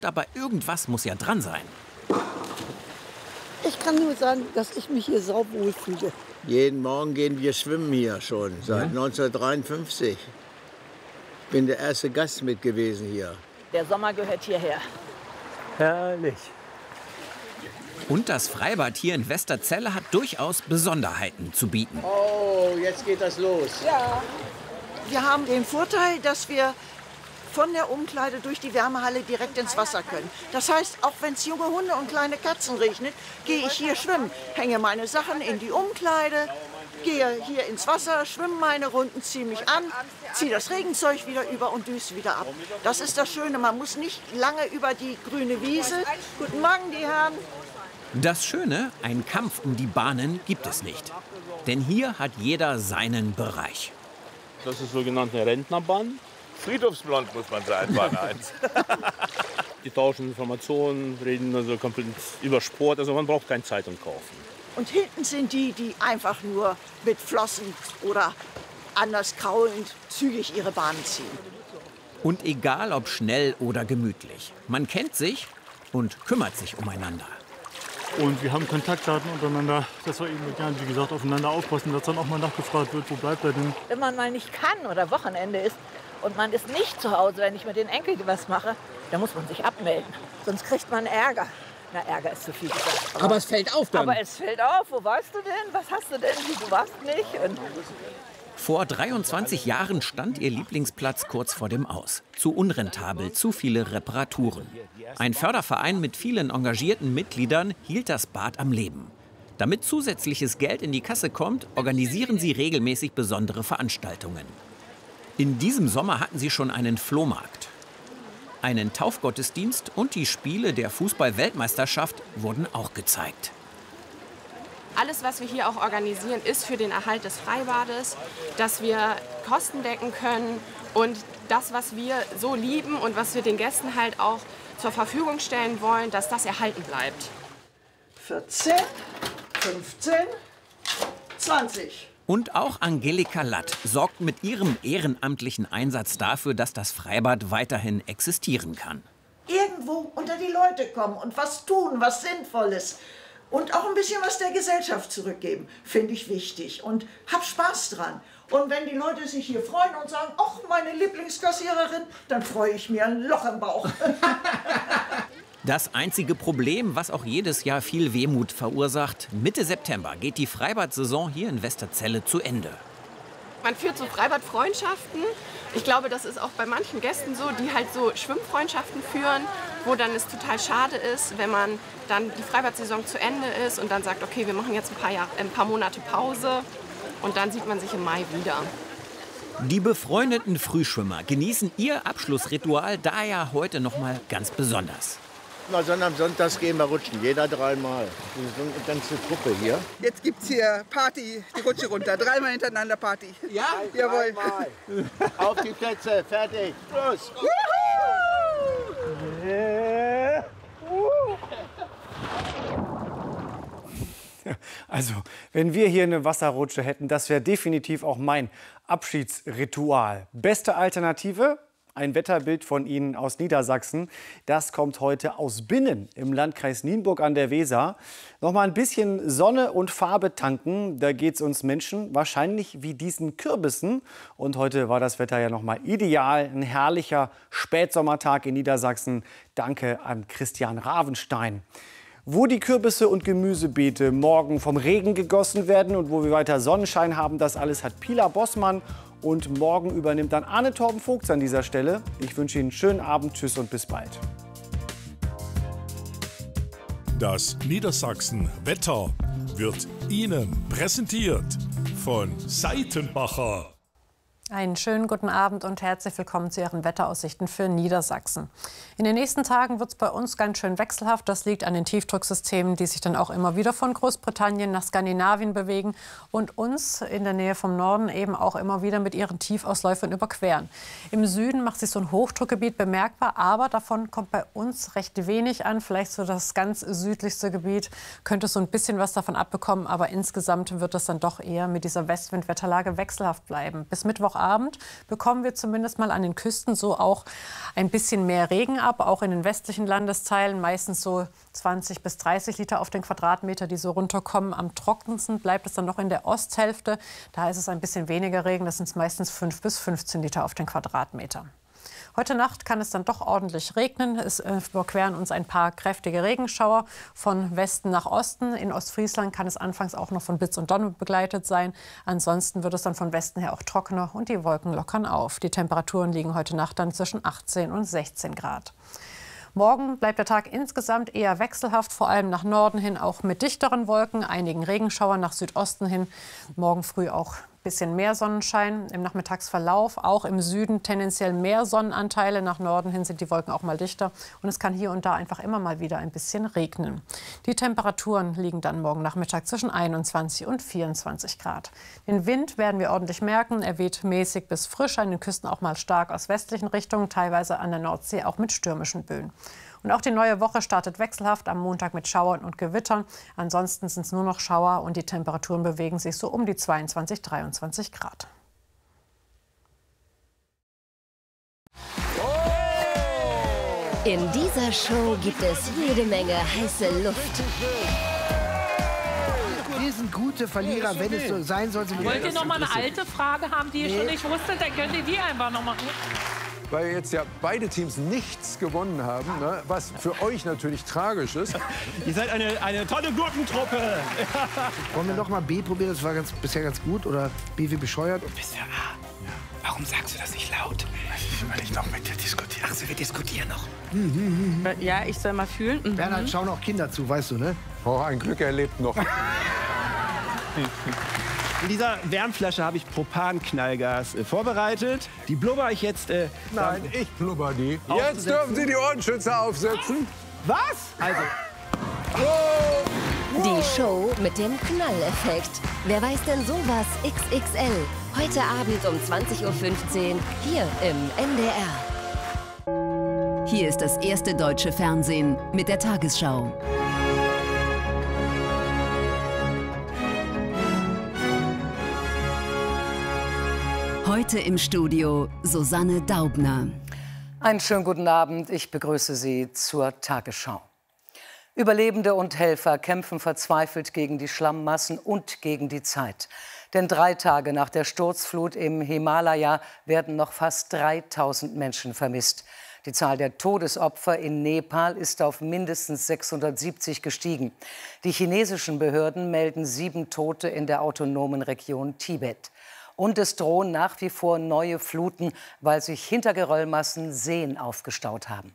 Aber irgendwas muss ja dran sein. Ich kann nur sagen, dass ich mich hier sauwohl fühle. Jeden Morgen gehen wir schwimmen hier schon, seit 1953. Ich bin der erste Gast mit gewesen hier. Der Sommer gehört hierher. Herrlich. Und das Freibad hier in Westerzelle hat durchaus Besonderheiten zu bieten. Oh, jetzt geht das los. Ja. Wir haben den Vorteil, dass wir von der Umkleide durch die Wärmehalle direkt ins Wasser können. Das heißt, auch wenn es junge Hunde und kleine Katzen regnet, gehe ich hier schwimmen, hänge meine Sachen in die Umkleide, gehe hier ins Wasser, schwimme meine Runden, ziehe mich an, ziehe das Regenzeug wieder über und düse wieder ab. Das ist das Schöne, man muss nicht lange über die grüne Wiese. Guten Morgen, die Herren. Das Schöne, ein Kampf um die Bahnen gibt es nicht. Denn hier hat jeder seinen Bereich. Das ist sogenannte Rentnerbahn. Friedhofsblond muss man sein, Bahn 1. Die tauschen Informationen, reden also komplett über Sport. Also man braucht keine Zeitung kaufen. Und hinten sind die, die einfach nur mit Flossen oder anders kraulend zügig ihre Bahnen ziehen. Und egal ob schnell oder gemütlich, man kennt sich und kümmert sich umeinander. Und wir haben Kontaktdaten untereinander, dass wir eben, wie gesagt, aufeinander aufpassen, dass dann auch mal nachgefragt wird, wo bleibt er denn? Wenn man mal nicht kann oder Wochenende ist und man ist nicht zu Hause, wenn ich mit den Enkeln was mache, dann muss man sich abmelden. Sonst kriegt man Ärger. Na, Ärger ist zu viel gesagt. Aber es fällt auf dann. Aber es fällt auf. Wo warst du denn? Was hast du denn? Du warst nicht. Und Vor 23 Jahren stand ihr Lieblingsplatz kurz vor dem Aus. Zu unrentabel, zu viele Reparaturen. Ein Förderverein mit vielen engagierten Mitgliedern hielt das Bad am Leben. Damit zusätzliches Geld in die Kasse kommt, organisieren sie regelmäßig besondere Veranstaltungen. In diesem Sommer hatten sie schon einen Flohmarkt. Einen Taufgottesdienst und die Spiele der Fußball-Weltmeisterschaft wurden auch gezeigt. Alles, was wir hier auch organisieren, ist für den Erhalt des Freibades, dass wir Kosten decken können und das, was wir so lieben und was wir den Gästen halt auch zur Verfügung stellen wollen, dass das erhalten bleibt. 14, 15, 20. Und auch Angelika Latt sorgt mit ihrem ehrenamtlichen Einsatz dafür, dass das Freibad weiterhin existieren kann. Irgendwo unter die Leute kommen und was tun, was Sinnvolles. Und auch ein bisschen was der Gesellschaft zurückgeben, finde ich wichtig. Und hab Spaß dran. Und wenn die Leute sich hier freuen und sagen, ach, meine Lieblingskassiererin, dann freue ich mir ein Loch im Bauch. Das einzige Problem, was auch jedes Jahr viel Wehmut verursacht: Mitte September geht die Freibad-Saison hier in Westerzelle zu Ende. Man führt so Freibad-Freundschaften. Ich glaube, das ist auch bei manchen Gästen so, die halt so Schwimmfreundschaften führen, wo dann es total schade ist, wenn man dann die Freibad-Saison zu Ende ist und dann sagt, okay, wir machen jetzt ein paar Monate Pause und dann sieht man sich im Mai wieder. Die befreundeten Frühschwimmer genießen ihr Abschlussritual daher heute noch mal ganz besonders. Na, sondern am Sonntag gehen wir rutschen, jeder dreimal. Das ist eine ganze Truppe hier. Jetzt gibt's hier Party, die Rutsche runter. Dreimal hintereinander Party. Ja? Jawohl. Dreimal. Auf die Plätze, fertig, los! Also, wenn wir hier eine Wasserrutsche hätten, das wäre definitiv auch mein Abschiedsritual. Beste Alternative? Ein Wetterbild von Ihnen aus Niedersachsen. Das kommt heute aus Binnen im Landkreis Nienburg an der Weser. Noch mal ein bisschen Sonne und Farbe tanken. Da geht es uns Menschen wahrscheinlich wie diesen Kürbissen. Und heute war das Wetter ja noch mal ideal. Ein herrlicher Spätsommertag in Niedersachsen. Danke an Christian Ravenstein. Wo die Kürbisse und Gemüsebeete morgen vom Regen gegossen werden und wo wir weiter Sonnenschein haben, das alles hat Pila Bossmann. Und morgen übernimmt dann Arne Torben Vogts an dieser Stelle. Ich wünsche Ihnen einen schönen Abend, tschüss und bis bald. Das Niedersachsen-Wetter wird Ihnen präsentiert von Seitenbacher. Einen schönen guten Abend und herzlich willkommen zu Ihren Wetteraussichten für Niedersachsen. In den nächsten Tagen wird es bei uns ganz schön wechselhaft. Das liegt an den Tiefdrucksystemen, die sich dann auch immer wieder von Großbritannien nach Skandinavien bewegen und uns in der Nähe vom Norden eben auch immer wieder mit ihren Tiefausläufern überqueren. Im Süden macht sich so ein Hochdruckgebiet bemerkbar, aber davon kommt bei uns recht wenig an. Vielleicht so das ganz südlichste Gebiet könnte so ein bisschen was davon abbekommen, aber insgesamt wird es dann doch eher mit dieser Westwindwetterlage wechselhaft bleiben. Bis Mittwochabend Abend bekommen wir zumindest mal an den Küsten so auch ein bisschen mehr Regen ab, auch in den westlichen Landesteilen, meistens so 20 bis 30 Liter auf den Quadratmeter, die so runterkommen. Am trockensten bleibt es dann noch in der Osthälfte. Da ist es ein bisschen weniger Regen, das sind meistens 5 bis 15 Liter auf den Quadratmeter. Heute Nacht kann es dann doch ordentlich regnen. Es überqueren uns ein paar kräftige Regenschauer von Westen nach Osten. In Ostfriesland kann es anfangs auch noch von Blitz und Donner begleitet sein. Ansonsten wird es dann von Westen her auch trockener und die Wolken lockern auf. Die Temperaturen liegen heute Nacht dann zwischen 18 und 16 Grad. Morgen bleibt der Tag insgesamt eher wechselhaft, vor allem nach Norden hin auch mit dichteren Wolken, einigen Regenschauern nach Südosten hin. Morgen früh auch ein bisschen mehr Sonnenschein. Im Nachmittagsverlauf auch im Süden tendenziell mehr Sonnenanteile. Nach Norden hin sind die Wolken auch mal dichter. Und es kann hier und da einfach immer mal wieder ein bisschen regnen. Die Temperaturen liegen dann morgen Nachmittag zwischen 21 und 24 Grad. Den Wind werden wir ordentlich merken. Er weht mäßig bis frisch, an den Küsten auch mal stark aus westlichen Richtungen, teilweise an der Nordsee auch mit stürmischen Böen. Und auch die neue Woche startet wechselhaft, am Montag mit Schauern und Gewittern. Ansonsten sind es nur noch Schauer und die Temperaturen bewegen sich so um die 22, 23 Grad. In dieser Show gibt es jede Menge heiße Luft. Wir sind gute Verlierer, wenn es so sein sollte. Wollt ihr noch mal eine alte Frage haben, die ihr schon nicht wusstet? Dann könnt ihr die einfach noch machen. Weil jetzt ja beide Teams nichts gewonnen haben, ne? Was für euch natürlich tragisch ist. Ihr seid eine tolle Gurkentruppe. Wollen wir noch mal B probieren? Das war bisher ganz gut. Oder B wie bescheuert? Bisher A. Warum sagst du das nicht laut? Weil ich noch mit dir diskutiere. Ach so, wir diskutieren noch. Ja, ich soll mal fühlen. Bernhard, schauen auch Kinder zu, weißt du, ne? Oh, ein Glück, er lebt noch. In dieser Wärmflasche habe ich Propan-Knallgas vorbereitet. Die blubber ich jetzt... Nein, ich blubber die. Jetzt dürfen Sie die Ohrenschützer aufsetzen. Was? Also... Die Show mit dem Knalleffekt. Wer weiß denn sowas XXL? Heute Abend um 20:15 Uhr hier im NDR. Hier ist das erste deutsche Fernsehen mit der Tagesschau. Heute im Studio Susanne Daubner. Einen schönen guten Abend. Ich begrüße Sie zur Tagesschau. Überlebende und Helfer kämpfen verzweifelt gegen die Schlammmassen und gegen die Zeit. Denn 3 Tage nach der Sturzflut im Himalaya werden noch fast 3000 Menschen vermisst. Die Zahl der Todesopfer in Nepal ist auf mindestens 670 gestiegen. Die chinesischen Behörden melden 7 Tote in der autonomen Region Tibet. Und es drohen nach wie vor neue Fluten, weil sich hinter Geröllmassen Seen aufgestaut haben.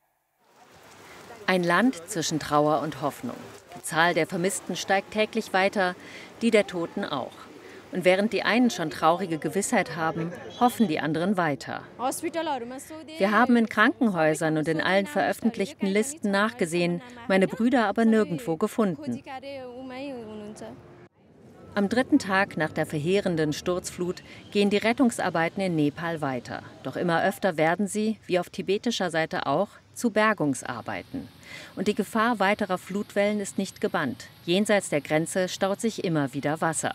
Ein Land zwischen Trauer und Hoffnung. Die Zahl der Vermissten steigt täglich weiter, die der Toten auch. Und während die einen schon traurige Gewissheit haben, hoffen die anderen weiter. Wir haben in Krankenhäusern und in allen veröffentlichten Listen nachgesehen, meine Brüder aber nirgendwo gefunden. Am 3. Tag nach der verheerenden Sturzflut gehen die Rettungsarbeiten in Nepal weiter. Doch immer öfter werden sie, wie auf tibetischer Seite auch, zu Bergungsarbeiten. Und die Gefahr weiterer Flutwellen ist nicht gebannt. Jenseits der Grenze staut sich immer wieder Wasser.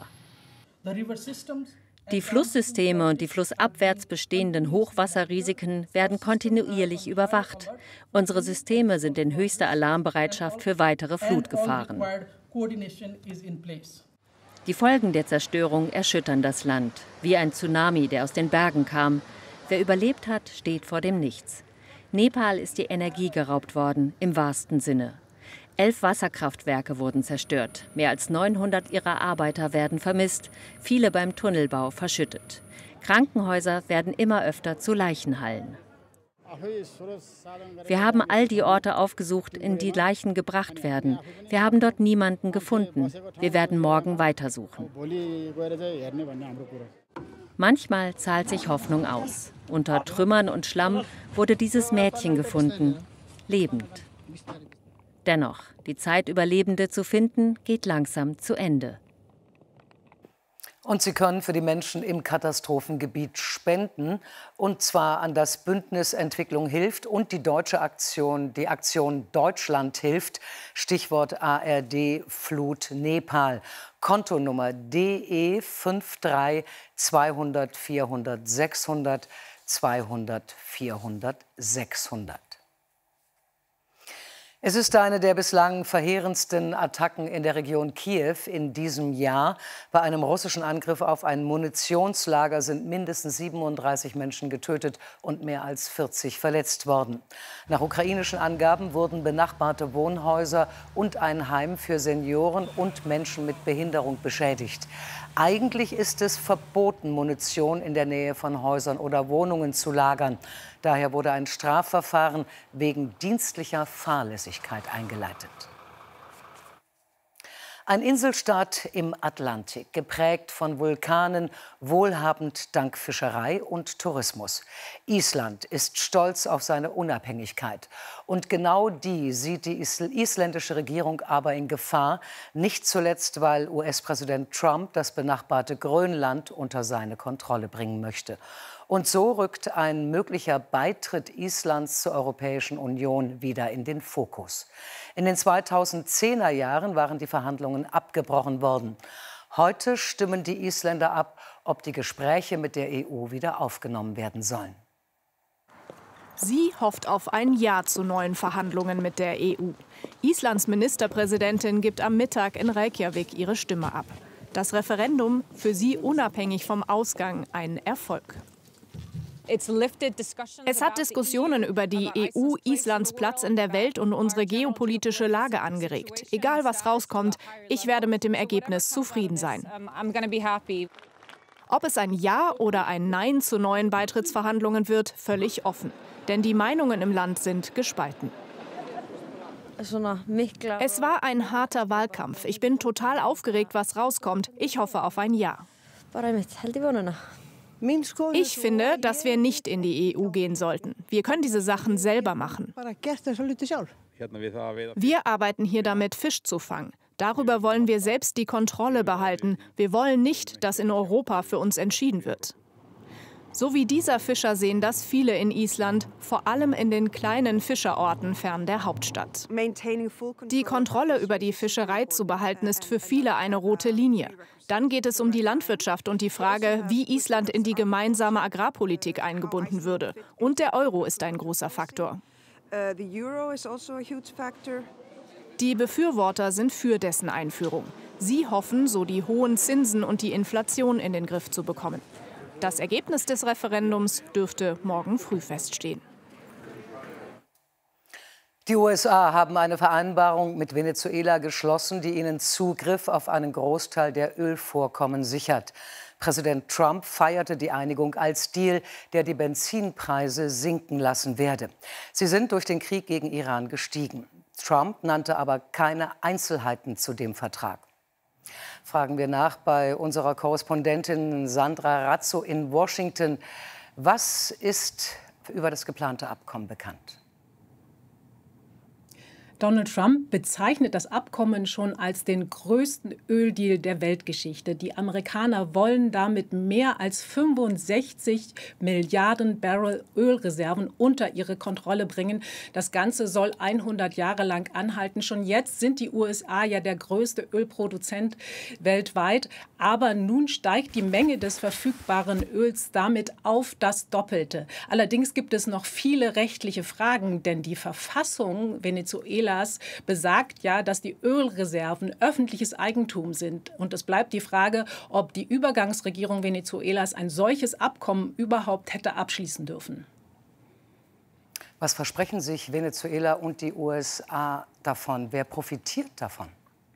Die Flusssysteme und die flussabwärts bestehenden Hochwasserrisiken werden kontinuierlich überwacht. Unsere Systeme sind in höchster Alarmbereitschaft für weitere Flutgefahren. Die Folgen der Zerstörung erschüttern das Land. Wie ein Tsunami, der aus den Bergen kam. Wer überlebt hat, steht vor dem Nichts. Nepal ist die Energie geraubt worden, im wahrsten Sinne. 11 Wasserkraftwerke wurden zerstört. Mehr als 900 ihrer Arbeiter werden vermisst, viele beim Tunnelbau verschüttet. Krankenhäuser werden immer öfter zu Leichenhallen. Wir haben all die Orte aufgesucht, in die Leichen gebracht werden. Wir haben dort niemanden gefunden. Wir werden morgen weitersuchen. Manchmal zahlt sich Hoffnung aus. Unter Trümmern und Schlamm wurde dieses Mädchen gefunden, lebend. Dennoch, die Zeit, Überlebende zu finden, geht langsam zu Ende. Und Sie können für die Menschen im Katastrophengebiet spenden, und zwar an das Bündnis Entwicklung hilft und die Aktion Deutschland hilft, Stichwort ARD Flut Nepal. Kontonummer DE 53 200 400 600 200 400 600. Es ist eine der bislang verheerendsten Attacken in der Region Kiew in diesem Jahr. Bei einem russischen Angriff auf ein Munitionslager sind mindestens 37 Menschen getötet und mehr als 40 verletzt worden. Nach ukrainischen Angaben wurden benachbarte Wohnhäuser und ein Heim für Senioren und Menschen mit Behinderung beschädigt. Eigentlich ist es verboten, Munition in der Nähe von Häusern oder Wohnungen zu lagern. Daher wurde ein Strafverfahren wegen dienstlicher Fahrlässigkeit eingeleitet. Ein Inselstaat im Atlantik, geprägt von Vulkanen, wohlhabend dank Fischerei und Tourismus. Island ist stolz auf seine Unabhängigkeit. Und genau die sieht die isländische Regierung aber in Gefahr, nicht zuletzt, weil US-Präsident Trump das benachbarte Grönland unter seine Kontrolle bringen möchte. Und so rückt ein möglicher Beitritt Islands zur Europäischen Union wieder in den Fokus. In den 2010er Jahren waren die Verhandlungen abgebrochen worden. Heute stimmen die Isländer ab, ob die Gespräche mit der EU wieder aufgenommen werden sollen. Sie hofft auf ein Ja zu neuen Verhandlungen mit der EU. Islands Ministerpräsidentin gibt am Mittag in Reykjavik ihre Stimme ab. Das Referendum für sie unabhängig vom Ausgang ein Erfolg. Es hat Diskussionen über die EU, Islands Platz in der Welt und unsere geopolitische Lage angeregt. Egal was rauskommt, ich werde mit dem Ergebnis zufrieden sein. Ob es ein Ja oder ein Nein zu neuen Beitrittsverhandlungen wird, völlig offen. Denn die Meinungen im Land sind gespalten. Es war ein harter Wahlkampf. Ich bin total aufgeregt, was rauskommt. Ich hoffe auf ein Ja. Ich finde, dass wir nicht in die EU gehen sollten. Wir können diese Sachen selber machen. Wir arbeiten hier damit, Fisch zu fangen. Darüber wollen wir selbst die Kontrolle behalten. Wir wollen nicht, dass in Europa für uns entschieden wird. So wie dieser Fischer sehen das viele in Island, vor allem in den kleinen Fischerorten fern der Hauptstadt. Die Kontrolle über die Fischerei zu behalten, ist für viele eine rote Linie. Dann geht es um die Landwirtschaft und die Frage, wie Island in die gemeinsame Agrarpolitik eingebunden würde. Und der Euro ist ein großer Faktor. Die Befürworter sind für dessen Einführung. Sie hoffen, so die hohen Zinsen und die Inflation in den Griff zu bekommen. Das Ergebnis des Referendums dürfte morgen früh feststehen. Die USA haben eine Vereinbarung mit Venezuela geschlossen, die ihnen Zugriff auf einen Großteil der Ölvorkommen sichert. Präsident Trump feierte die Einigung als Deal, der die Benzinpreise sinken lassen werde. Sie sind durch den Krieg gegen Iran gestiegen. Trump nannte aber keine Einzelheiten zu dem Vertrag. Fragen wir nach bei unserer Korrespondentin Sandra Razzo in Washington. Was ist über das geplante Abkommen bekannt? Donald Trump bezeichnet das Abkommen schon als den größten Öldeal der Weltgeschichte. Die Amerikaner wollen damit mehr als 65 Milliarden Barrel Ölreserven unter ihre Kontrolle bringen. Das Ganze soll 100 Jahre lang anhalten. Schon jetzt sind die USA ja der größte Ölproduzent weltweit. Aber nun steigt die Menge des verfügbaren Öls damit auf das Doppelte. Allerdings gibt es noch viele rechtliche Fragen, denn die Verfassung Venezuelas besagt ja, dass die Ölreserven öffentliches Eigentum sind. Und es bleibt die Frage, ob die Übergangsregierung Venezuelas ein solches Abkommen überhaupt hätte abschließen dürfen. Was versprechen sich Venezuela und die USA davon? Wer profitiert davon?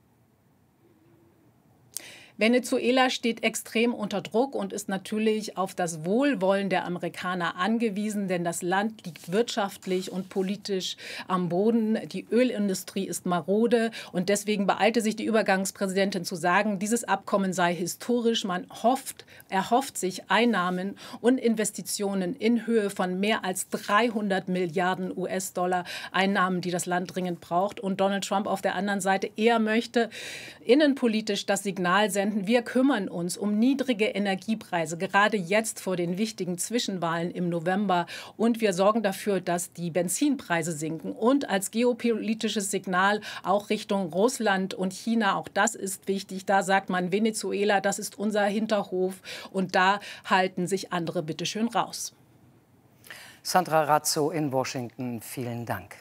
Venezuela steht extrem unter Druck und ist natürlich auf das Wohlwollen der Amerikaner angewiesen, denn das Land liegt wirtschaftlich und politisch am Boden. Die Ölindustrie ist marode und deswegen beeilte sich die Übergangspräsidentin zu sagen, dieses Abkommen sei historisch. Man erhofft sich Einnahmen und Investitionen in Höhe von mehr als 300 Milliarden US-Dollar, Einnahmen, die das Land dringend braucht. Und Donald Trump auf der anderen Seite eher möchte innenpolitisch das Signal senden, Präsidenten, wir kümmern uns um niedrige Energiepreise, gerade jetzt vor den wichtigen Zwischenwahlen im November. Und wir sorgen dafür, dass die Benzinpreise sinken. Und als geopolitisches Signal auch Richtung Russland und China, auch das ist wichtig. Da sagt man, Venezuela, das ist unser Hinterhof. Und da halten sich andere bitte schön raus. Sandra Razzo in Washington, vielen Dank.